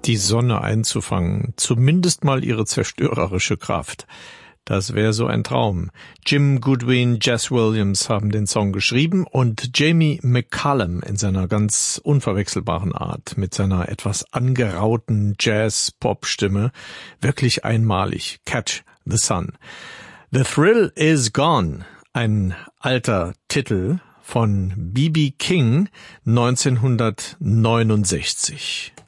die Sonne einzufangen, zumindest mal ihre zerstörerische Kraft. Das wäre so ein Traum. Jim Goodwin, Jess Williams haben den Song geschrieben und Jamie McCallum in seiner ganz unverwechselbaren Art, mit seiner etwas angerauten Jazz-Pop-Stimme, wirklich einmalig. Catch the Sun. The Thrill is Gone, ein alter Titel von B.B. King 1969.